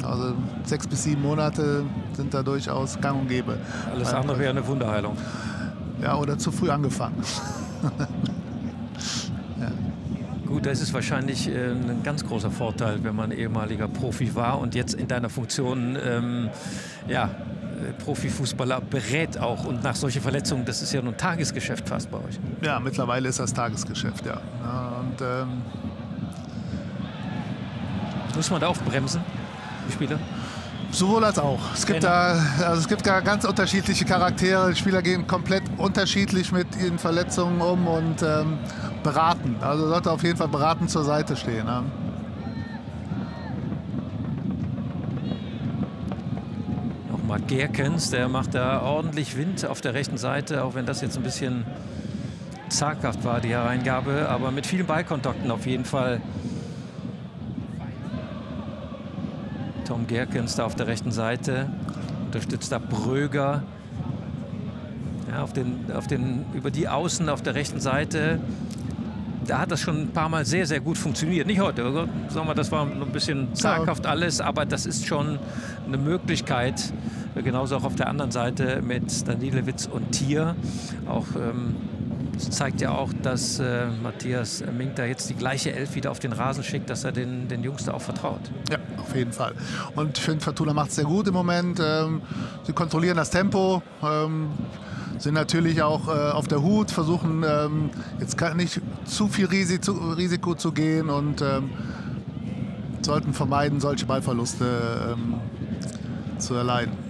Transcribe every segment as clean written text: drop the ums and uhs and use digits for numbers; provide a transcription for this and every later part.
Also 6 bis 7 Monate sind da durchaus gang und gäbe. Alles andere wäre eine Wunderheilung. Ja, oder zu früh angefangen. Ja. Gut, das ist wahrscheinlich ein ganz großer Vorteil, wenn man ehemaliger Profi war und jetzt in deiner Funktion Profifußballer berät auch. Und nach solchen Verletzungen, das ist ja nun Tagesgeschäft fast bei euch. Ja, mittlerweile ist das Tagesgeschäft, ja. Und muss man da aufbremsen, die Spieler? Sowohl als auch. Es gibt da ganz unterschiedliche Charaktere. Die Spieler gehen komplett unterschiedlich mit ihren Verletzungen um und beraten. Also sollte auf jeden Fall beratend zur Seite stehen. Ne? Nochmal Gerkens, der macht da ordentlich Wind auf der rechten Seite, auch wenn das jetzt ein bisschen zaghaft war, die Hereingabe, aber mit vielen Ballkontakten auf jeden Fall. Tom Gerkens da auf der rechten Seite, unterstützt da Bröger. Ja, über die Außen auf der rechten Seite, da hat das schon ein paar Mal sehr, sehr gut funktioniert. Nicht heute, oder? Sagen wir, das war ein bisschen zaghaft alles, aber das ist schon eine Möglichkeit. Genauso auch auf der anderen Seite mit Danilewitz und Thier. Auch das zeigt ja auch, dass Matthias Mink da jetzt die gleiche Elf wieder auf den Rasen schickt, dass er den Jungs da auch vertraut. Ja, auf jeden Fall. Und ich finde, Fortuna macht es sehr gut im Moment. Sie kontrollieren das Tempo, sind natürlich auch auf der Hut, versuchen jetzt nicht zu viel Risiko zu gehen und sollten vermeiden, solche Ballverluste zu erleiden.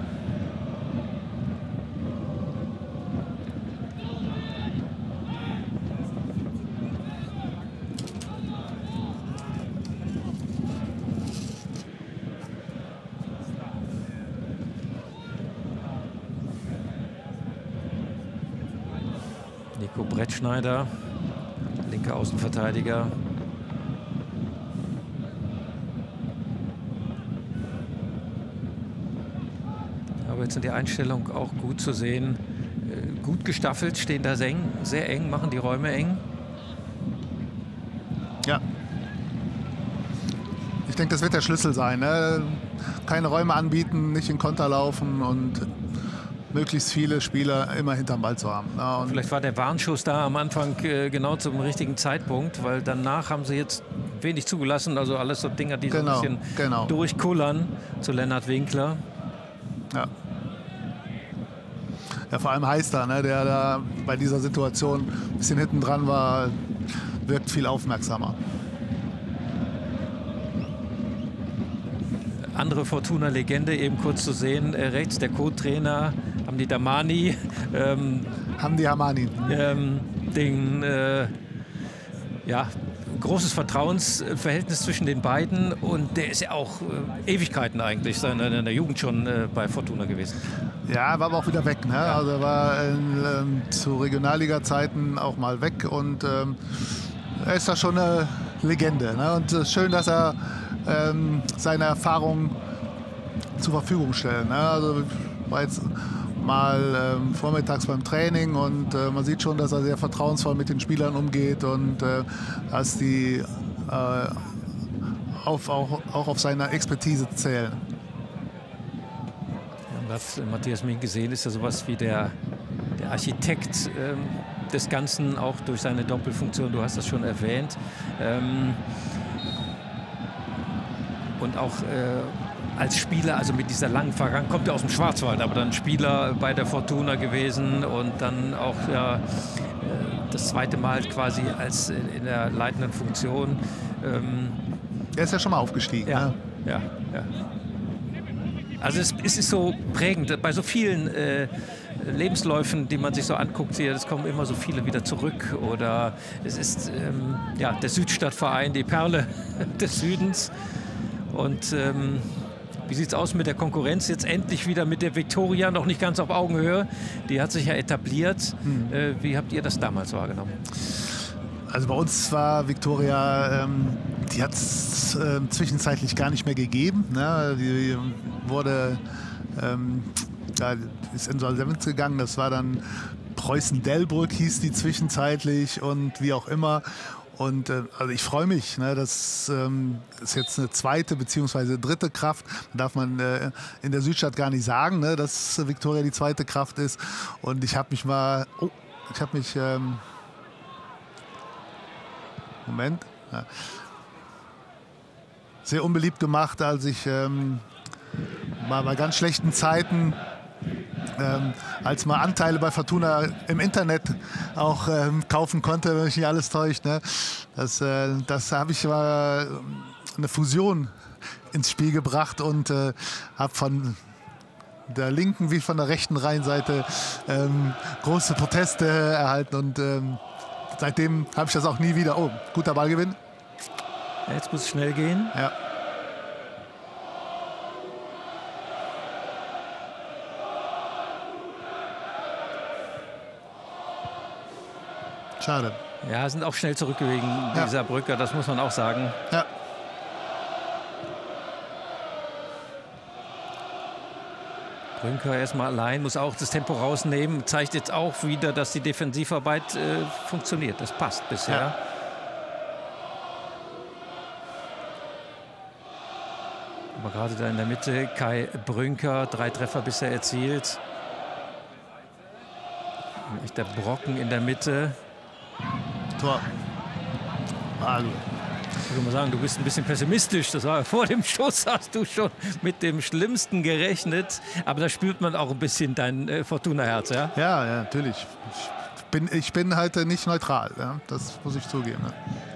Nico Brettschneider, linker Außenverteidiger. Aber jetzt in der Einstellung auch gut zu sehen. Gut gestaffelt, stehen da sehr eng, machen die Räume eng. Ja. Ich denke, das wird der Schlüssel sein. Ne? Keine Räume anbieten, nicht in Konter laufen und möglichst viele Spieler immer hinterm Ball zu haben. Ja, und vielleicht war der Warnschuss da am Anfang genau zum richtigen Zeitpunkt, weil danach haben sie jetzt wenig zugelassen. Also alles so Dinger, die so ein bisschen durchkullern zu Lennart Winkler. Ja. Ja, vor allem Heister, ne, der da bei dieser Situation ein bisschen hinten dran war, wirkt viel aufmerksamer. Andere Fortuna-Legende eben kurz zu sehen, rechts der Co-Trainer Hamdi Damani. Hamdi Hamani. Großes Vertrauensverhältnis zwischen den beiden und der ist ja auch Ewigkeiten eigentlich in der Jugend schon bei Fortuna gewesen. Ja, war aber auch wieder weg. Ne? Ja. Also er war zu Regionalliga-Zeiten auch mal weg und er ist da schon eine Legende. Ne? Und es ist schön, dass er seine Erfahrungen zur Verfügung stellt. Ne? Also war jetzt mal vormittags beim Training und man sieht schon, dass er sehr vertrauensvoll mit den Spielern umgeht und dass die auch auf seine Expertise zählen. Was Matthias Mink gesehen ist ja sowas wie der Architekt des Ganzen, auch durch seine Doppelfunktion, du hast das schon erwähnt. Und auch als Spieler, also mit dieser langen Vergangenheit, kommt er aus dem Schwarzwald, aber dann Spieler bei der Fortuna gewesen und dann auch das zweite Mal quasi als in der leitenden Funktion. Er ist ja schon mal aufgestiegen. Ja, ne? ja. Also es ist so prägend. Bei so vielen Lebensläufen, die man sich so anguckt, es kommen immer so viele wieder zurück. Oder es ist der Südstadtverein, die Perle des Südens. Und wie sieht es aus mit der Konkurrenz? Jetzt endlich wieder mit der Viktoria, noch nicht ganz auf Augenhöhe. Die hat sich ja etabliert. Wie habt ihr das damals wahrgenommen? Also bei uns war Viktoria, die hat es zwischenzeitlich gar nicht mehr gegeben. Ne? Die wurde, ist Insolvenz gegangen. Das war dann Preußen-Delbrück hieß die zwischenzeitlich und wie auch immer. Und also ich freue mich, ne, das ist jetzt eine zweite bzw. dritte Kraft. Darf man in der Südstadt gar nicht sagen, ne, dass Viktoria die zweite Kraft ist. Und ich habe mich mal, Moment, ja, sehr unbeliebt gemacht, als ich mal bei ganz schlechten Zeiten, als man Anteile bei Fortuna im Internet auch kaufen konnte, wenn mich nicht alles täuscht. Ne? Das habe ich mal eine Fusion ins Spiel gebracht und habe von der linken wie von der rechten Rheinseite große Proteste erhalten. Und seitdem habe ich das auch nie wieder. Oh, guter Ballgewinn. Jetzt muss es schnell gehen. Ja. Schade. Ja, sind auch schnell zurückgewichen, dieser Brücker, das muss man auch sagen. Ja. Brünker erstmal allein, muss auch das Tempo rausnehmen, zeigt jetzt auch wieder, dass die Defensivarbeit funktioniert. Das passt bisher. Ja. Aber gerade da in der Mitte, Kai Brünker, 3 Treffer bisher erzielt. Ein echter Brocken in der Mitte. Tor. Also. Ich würde mal sagen, du bist ein bisschen pessimistisch. Das war vor dem Schuss, hast du schon mit dem Schlimmsten gerechnet. Aber da spürt man auch ein bisschen dein Fortuna-Herz, ja? Ja, natürlich. Ich bin halt nicht neutral. Ja? Das muss ich zugeben. Ne?